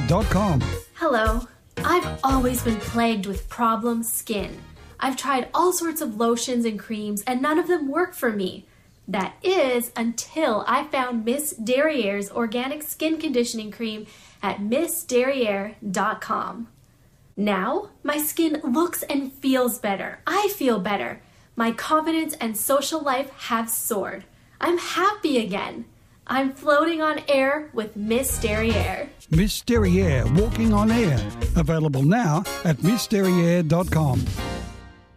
MissDerriere.com. Hello. I've always been plagued with problem skin. I've tried all sorts of lotions and creams, and none of them work for me. That is until I found Miss Derriere's organic skin conditioning cream at MissDerriere.com. Now, my skin looks and feels better. I feel better. My confidence and social life have soared. I'm happy again. I'm floating on air with Miss Derriere. Miss Derriere, walking on air. Available now at MissDerriere.com.